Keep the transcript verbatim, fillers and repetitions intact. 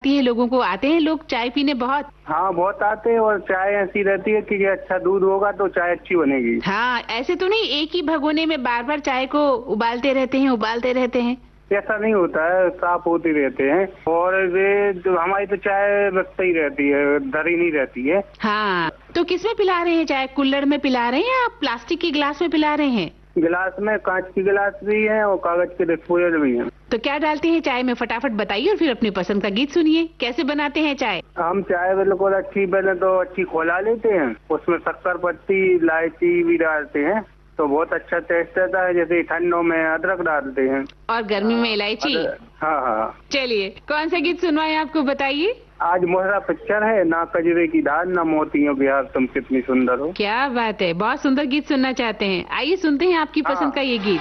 लगती है लोगों को? आते हैं लोग चाय पीने बहुत? हाँ बहुत आते हैं, और चाय ऐसी रहती है कि अच्छा दूध होगा तो चाय अच्छी बनेगी। हाँ, ऐसे तो नहीं एक ही भगोने में बार बार चाय को उबालते रहते हैं उबालते रहते हैं? ऐसा नहीं होता है, साफ होती रहते हैं। और वे जो हमारी तो चाय रखते ही रहती है, धरी नहीं रहती है। हाँ, तो किसमें पिला रहे हैं चाय? कुल्हड़ में पिला रहे हैं या प्लास्टिक के गिलास में पिला रहे हैं? गिलास में, कांच की गिलास भी है और कागज के डिस्पोजल भी हैं। तो क्या डालते हैं चाय में? फटाफट बताइए और फिर अपनी पसंद का गीत सुनिए। कैसे बनाते हैं चाय? हम चाय बिल्कुल अच्छी पहले तो अच्छी खोला लेते हैं, उसमें शक्कर पत्ती इलायची भी डालते हैं तो बहुत अच्छा टेस्ट आता है। जैसे ठंडों में अदरक डालते हैं और गर्मी में इलायची। हाँ हाँ। चलिए, कौन सा गीत सुनवाएं आपको, बताइए। आज मोहरा पिक्चर है, ना कजरे की दाल ना मोतियों की हार, तुम कितनी सुंदर हो। क्या बात है, बहुत सुंदर गीत सुनना चाहते हैं। आइए सुनते हैं आपकी पसंद का ये गीत।